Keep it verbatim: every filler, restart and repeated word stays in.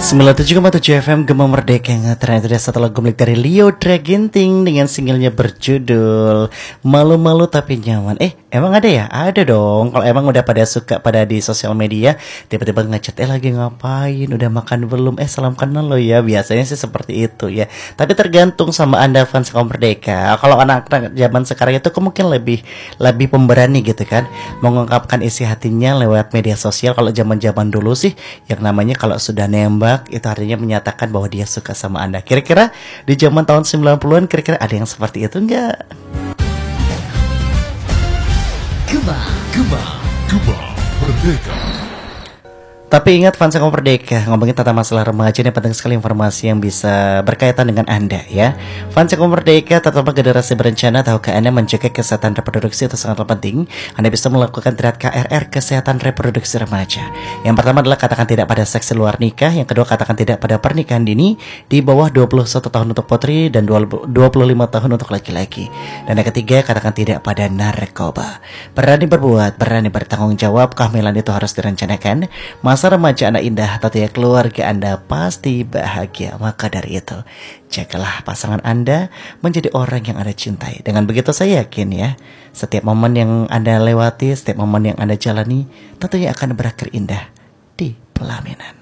sembilan puluh tujuh koma tujuh F M Gema Merdeka yang ternyata ada satu lagu milik dari Leo Draginting dengan singlenya berjudul Malu-Malu Tapi Nyaman. Eh emang ada ya? Ada dong. Kalau emang udah pada suka pada di sosial media tiba-tiba ngechat, eh lagi ngapain, udah makan belum, eh salam kenal lo ya. Biasanya sih seperti itu ya. Tapi tergantung sama anda fans Gema Merdeka. Kalau anak-anak zaman sekarang itu mungkin lebih lebih pemberani gitu kan, mengungkapkan isi hatinya lewat media sosial. Kalau zaman-zaman dulu sih yang namanya kalau sudah nembak itu artinya menyatakan bahwa dia suka sama anda. Kira-kira di zaman tahun sembilan puluhan kira-kira ada yang seperti itu enggak? Gema, Gema, Gema Merdeka. Tapi ingat fans Gema Merdeka, ngomongin tentang masalah remaja ini penting sekali informasi yang bisa berkaitan dengan anda ya. Fans Gema Merdeka, terutama generasi berencana, tahukah anda menjaga kesehatan reproduksi itu sangat penting. Anda bisa melakukan triad K R R kesehatan reproduksi remaja. Yang pertama adalah katakan tidak pada seks luar nikah. Yang kedua katakan tidak pada pernikahan dini di bawah dua puluh satu tahun untuk putri dan dua puluh lima tahun untuk laki-laki. Dan yang ketiga katakan tidak pada narkoba. Berani berbuat, berani bertanggung jawab. Kehamilan itu harus direncanakan. Masa remaja Anda indah, tentunya keluarga Anda pasti bahagia. Maka dari itu, jagalah pasangan Anda menjadi orang yang Anda cintai. Dengan begitu saya yakin ya, setiap momen yang Anda lewati, setiap momen yang Anda jalani, tentunya akan berakhir indah di pelaminan.